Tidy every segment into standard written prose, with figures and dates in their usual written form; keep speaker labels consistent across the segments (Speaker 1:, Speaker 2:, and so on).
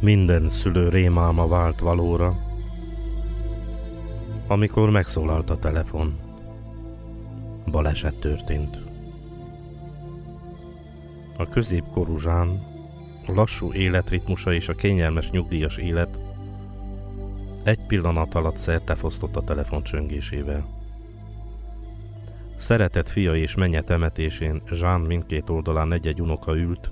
Speaker 1: Minden szülő rémálma vált valóra, amikor megszólalt a telefon. Baleset történt. A középkorú Zsán, a lassú életritmusa és a kényelmes nyugdíjas élet egy pillanat alatt szertefosztott a telefon csöngésével. Szeretett fia és menye temetésén Zsán mindkét oldalán egy-egy unoka ült,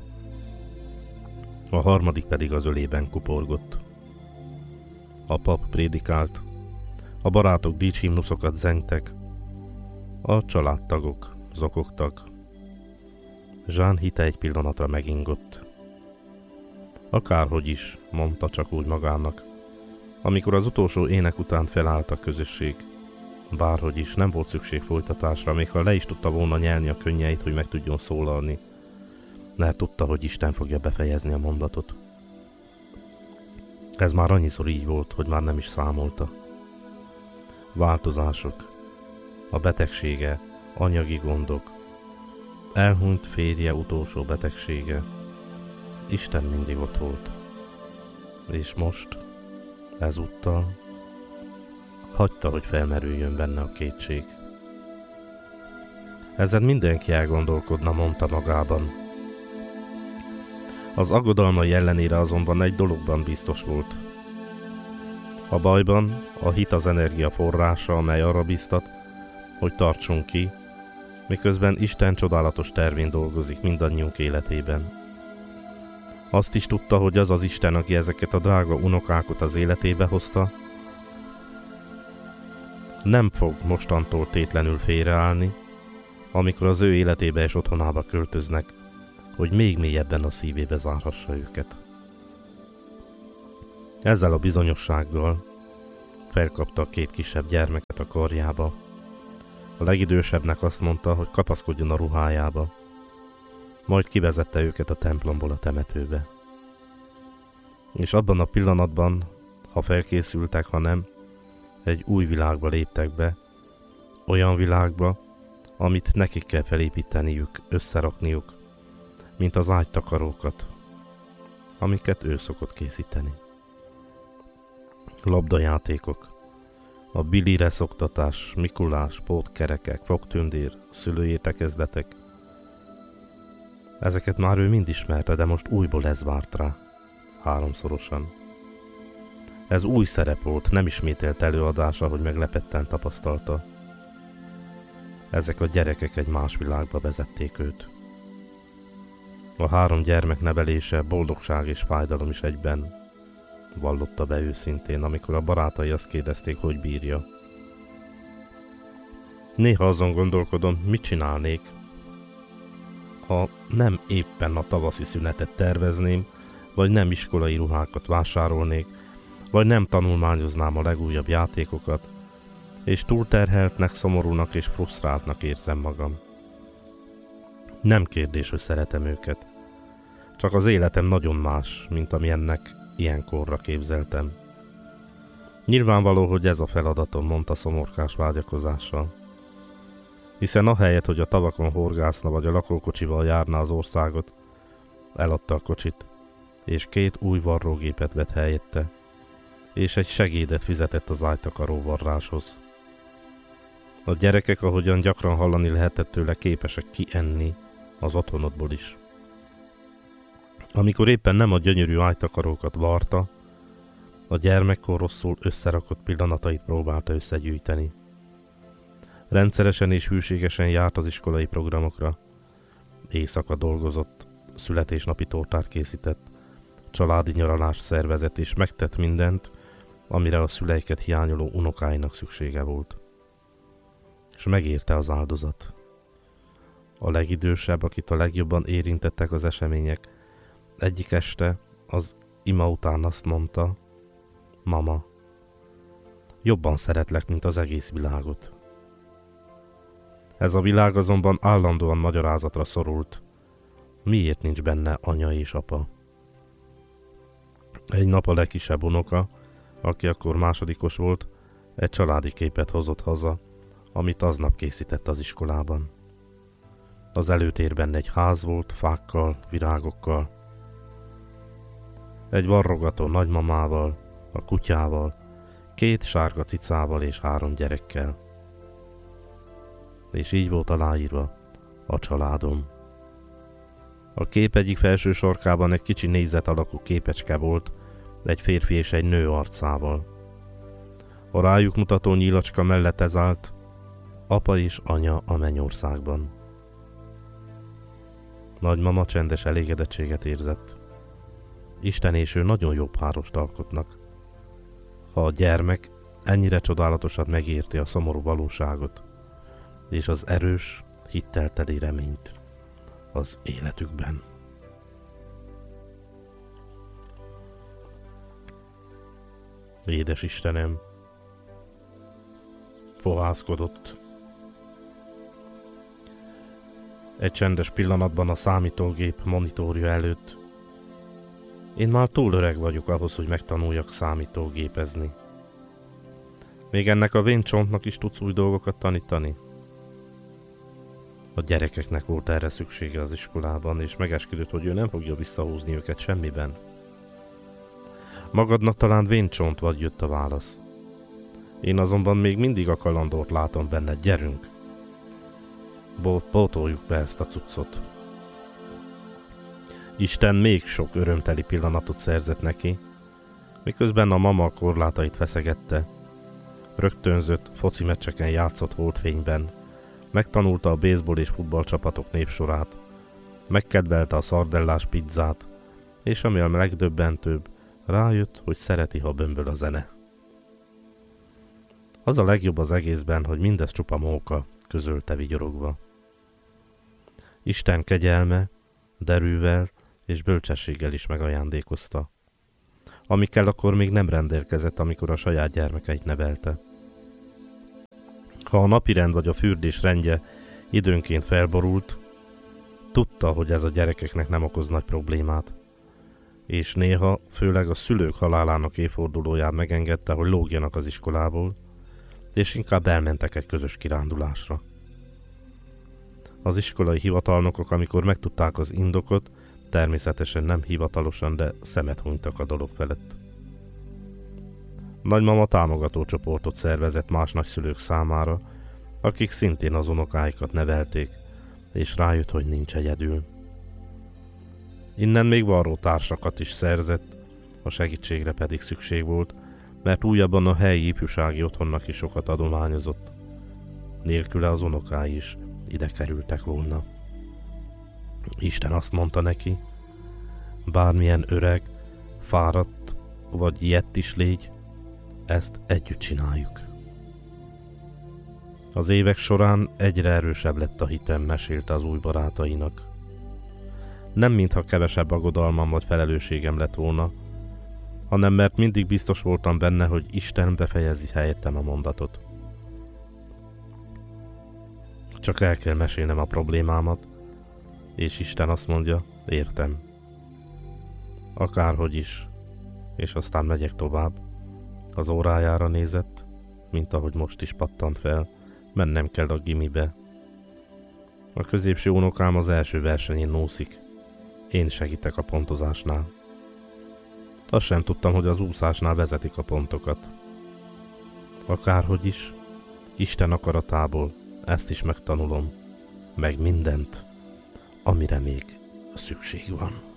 Speaker 1: a harmadik pedig az ölében kuporgott. A pap prédikált, a barátok dicshimnuszokat zengtek, a családtagok zokogtak. Zsán hite egy pillanatra megingott. Akárhogy is, mondta csak úgy magának, amikor az utolsó ének után felállt a közösség. Bárhogy is, nem volt szükség folytatásra, még ha le is tudta volna nyelni a könnyeit, hogy meg tudjon szólalni, mert tudta, hogy Isten fogja befejezni a mondatot. Ez már annyiszor így volt, hogy már nem is számolta. Változások, a betegsége, anyagi gondok, elhunyt férje utolsó betegsége. Isten mindig ott volt. És most, ezúttal, hagyta, hogy felmerüljön benne a kétség. Ezen mindenki elgondolkodna, mondta magában. Az aggodalmai ellenére azonban egy dologban biztos volt. A bajban a hit az energia forrása, amely arra biztat, hogy tartsunk ki, miközben Isten csodálatos tervén dolgozik mindannyiunk életében. Azt is tudta, hogy az az Isten, aki ezeket a drága unokákat az életébe hozta, nem fog mostantól tétlenül félreállni, amikor az ő életébe és otthonába költöznek, hogy még mélyebben a szívébe zárhassa őket. Ezzel a bizonyossággal felkapta a két kisebb gyermeket a karjába. A legidősebbnek azt mondta, hogy kapaszkodjon a ruhájába, majd kivezette őket a templomból a temetőbe. És abban a pillanatban, ha felkészültek, ha nem, egy új világba léptek be, olyan világba, amit nekik kell felépíteniük, összerakniuk, mint az ágytakarókat, amiket ő szokott készíteni. Labdajátékok, a bilire szoktatás, Mikulás, pótkerekek, fogtündér, szülőértekezletek. Ezeket már ő mind ismerte, de most újból ez várt rá, háromszorosan. Ez új szerep volt, nem ismételt előadása, hogy meglepetten tapasztalta. Ezek a gyerekek egy más világba vezették őt. A három gyermek nevelése, boldogság és fájdalom is egyben, vallotta be őszintén, amikor a barátai azt kérdezték, hogy bírja. Néha azon gondolkodom, mit csinálnék, ha nem éppen a tavaszi szünetet tervezném, vagy nem iskolai ruhákat vásárolnék, vagy nem tanulmányoznám a legújabb játékokat, és túlterheltnek, szomorúnak és frusztráltnak érzem magam. Nem kérdés, hogy szeretem őket. Csak az életem nagyon más, mint amilyennek ilyenkorra képzeltem. Nyilvánvaló, hogy ez a feladatom, mondta szomorkás vágyakozással. Hiszen ahelyett, hogy a tavakon horgászna vagy a lakókocsival járna az országot, eladta a kocsit, és 2 új varrógépet vett helyette, és egy segédet fizetett az ágytakaró varráshoz. A gyerekek, ahogyan gyakran hallani lehetett tőle, képesek kienni az otthonodból is. Amikor éppen nem a gyönyörű ágytakarókat varta, a gyermekkor rosszul összerakott pillanatait próbálta összegyűjteni. Rendszeresen és hűségesen járt az iskolai programokra. Éjszaka dolgozott, születésnapi tortát készített, családi nyaralást szervezett és megtett mindent, amire a szüleiket hiányoló unokáinak szüksége volt. És megérte az áldozat. A legidősebb, akit a legjobban érintettek az események, egyik este az ima után azt mondta: Mama, jobban szeretlek, mint az egész világot. Ez a világ azonban állandóan magyarázatra szorult. Miért nincs benne anya és apa? Egy nap a legkisebb unoka, aki akkor másodikos volt, egy családi képet hozott haza, amit aznap készített az iskolában. Az előtérben egy ház volt, fákkal, virágokkal. egy varrogató nagymamával, a kutyával, 2 sárga cicával és 3 gyerekkel. És így volt aláírva: a családom. A kép egyik felső sarkában egy kicsi négyzet alakú képecske volt, egy férfi és egy nő arcával. A rájuk mutató nyílacska mellett ez állt: apa és anya a mennyországban. Nagymama csendes elégedettséget érzett. Isten és ő nagyon jó párost alkotnak. Ha a gyermek ennyire csodálatosan megérti a szomorú valóságot, és az erős, hittelteli reményt az életükben. Édes Istenem, fohászkodott. Egy csendes pillanatban a számítógép monitorja előtt. Én már túl öreg vagyok ahhoz, hogy megtanuljak számítógépezni. Még ennek a vén csontnak is tudsz új dolgokat tanítani? A gyerekeknek volt erre szüksége az iskolában, és megesküdött, hogy ő nem fogja visszahúzni őket semmiben. Magadnak talán vén csont vagy, jött a válasz. Én azonban még mindig a kalandort látom benned, gyerünk! Pótoljuk be ezt a cuccot. Isten még sok örömteli pillanatot szerzett neki, miközben a mama korlátait feszegette, rögtönzött foci meccseken játszott holdfényben, megtanulta a baseball és futballcsapatok népsorát, megkedvelte a szardellás pizzát, és ami a legdöbbentőbb, rájött, hogy szereti, ha bömböl a zene. Az a legjobb az egészben, hogy mindez csupa móka, közölte vigyorogva. Isten kegyelme, derűvel és bölcsességgel is megajándékozta, amikkel akkor még nem rendelkezett, amikor a saját gyermekeit nevelte. Ha a napirend vagy a fürdés rendje időnként felborult, tudta, hogy ez a gyerekeknek nem okoz nagy problémát, és néha, főleg a szülők halálának évfordulóján megengedte, hogy lógjanak az iskolából, és inkább elmentek egy közös kirándulásra. Az iskolai hivatalnokok, amikor megtudták az indokot, természetesen nem hivatalosan, de szemet hunytak a dolog felett. Nagymama támogató csoportot szervezett más nagyszülők számára, akik szintén az unokáikat nevelték, és rájött, hogy nincs egyedül. Innen még varró társakat is szerzett, a segítségre pedig szükség volt, mert újabban a helyi ifjúsági otthonnak is sokat adományozott. Nélküle az unokái is ide kerültek volna. Isten azt mondta neki: bármilyen öreg, fáradt vagy ilyett is légy, ezt együtt csináljuk. Az évek során egyre erősebb lett a hitem, mesélte az új barátainak. Nem mintha kevesebb aggodalmam vagy felelősségem lett volna, hanem mert mindig biztos voltam benne, hogy Isten befejezi helyettem a mondatot. Csak el kell mesélnem a problémámat, és Isten azt mondja: értem. Akárhogy is, és aztán megyek tovább. Az órájára nézett, mint ahogy most is pattant fel, mennem kell a gimibe. A középső unokám az első versenyén nószik. Én segítek a pontozásnál. Azt sem tudtam, hogy az úszásnál vezetik a pontokat. Akárhogy is, Isten akaratából ezt is megtanulom, meg mindent, amire még szükség van.